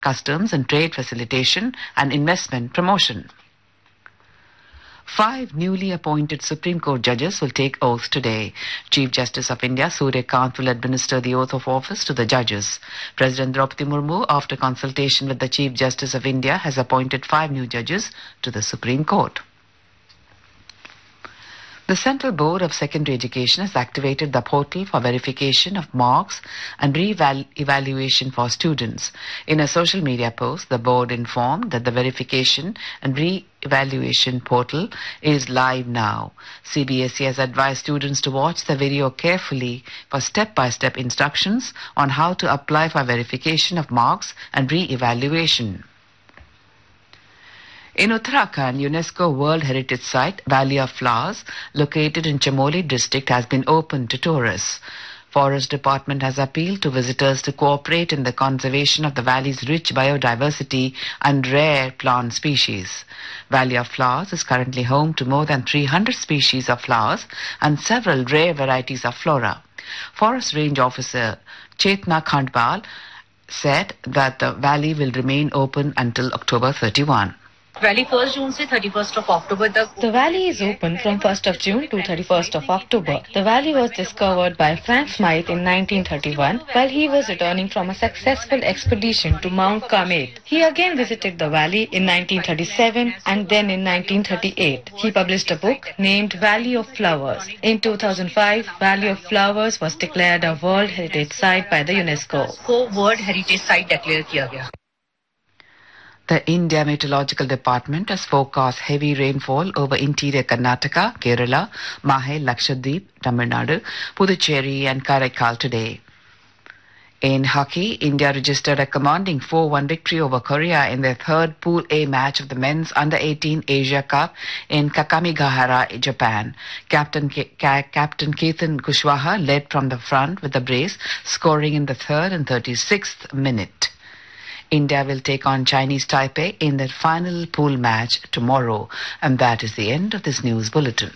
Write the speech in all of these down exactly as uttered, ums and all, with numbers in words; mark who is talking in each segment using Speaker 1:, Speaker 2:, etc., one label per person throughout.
Speaker 1: customs and trade facilitation, and investment promotion. Five newly appointed Supreme Court judges will take oath today. Chief Justice of India, Surya Kant, will administer the oath of office to the judges. President Draupadi Murmu, after consultation with the Chief Justice of India, has appointed five new judges to the Supreme Court. The Central Board of Secondary Education has activated the portal for verification of marks and re-evaluation for students. In a social media post, the board informed that the verification and re-evaluation portal is live now. C B S E has advised students to watch the video carefully for step-by-step instructions on how to apply for verification of marks and re-evaluation. In Uttarakhand, UNESCO World Heritage Site, Valley of Flowers, located in Chamoli district, has been opened to tourists. Forest Department has appealed to visitors to cooperate in the conservation of the valley's rich biodiversity and rare plant species. Valley of Flowers is currently home to more than three hundred species of flowers and several rare varieties of flora. Forest Range Officer Chetna Khandbal said that the valley will remain open until October thirty-first.
Speaker 2: Valley first June से thirty-first of October तक.
Speaker 3: The valley is open from first of June to thirty-first of October. The valley was discovered by Frank Smythe in nineteen thirty-one while he was returning from a successful expedition to Mount Kamet. He again visited the valley in nineteen thirty-seven and then in nineteen thirty-eight. He published a book named Valley of Flowers. In two thousand five, Valley of Flowers was declared a World Heritage Site by the UNESCO.
Speaker 2: को World Heritage Site declare किया गया.
Speaker 1: The India Meteorological Department has forecast heavy rainfall over interior Karnataka, Kerala, Mahe, Lakshadweep, Tamil Nadu, Puducherry and Karaikal today. In hockey, India registered a commanding four one victory over Korea in their third Pool A match of the men's under eighteen Asia Cup in Kakamigahara, Japan. Captain K- K- Captain Ketan Kushwaha led from the front with a brace, scoring in the third and thirty-sixth minute. India will take on Chinese Taipei in their final pool match tomorrow. And that is the end of this news bulletin.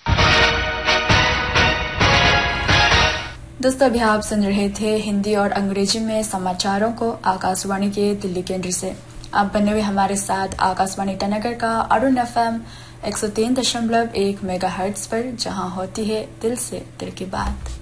Speaker 4: दोस्तों अभी आप सुन रहे थे हिंदी और अंग्रेजी में समाचारों को आकाशवाणी के दिल्ली केंद्र से। आप बने हुए हमारे साथ आकाशवाणी ईटानगर का अरुण एफएम एक सौ तीन दशमलव एक मेगाहर्ट्ज पर, जहां होती है दिल से दिल की बात।